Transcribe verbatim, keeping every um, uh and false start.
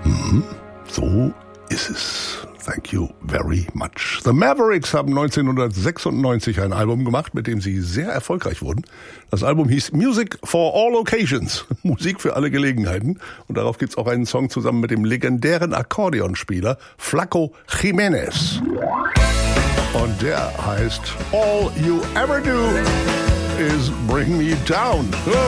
So ist es. Thank you very much. The Mavericks haben neunzehnhundertsechsundneunzig ein Album gemacht, mit dem sie sehr erfolgreich wurden. Das Album hieß Music for All Occasions, Musik für alle Gelegenheiten. Und darauf gibt's auch einen Song zusammen mit dem legendären Akkordeonspieler Flaco Jiménez. Und der heißt All You Ever Do Is Bring Me Down.